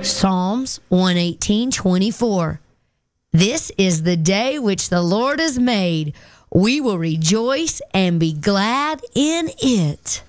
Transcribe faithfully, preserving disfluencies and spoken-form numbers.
Psalms one eighteen twenty-four. This is the day which the Lord has made. We will rejoice and be glad in it.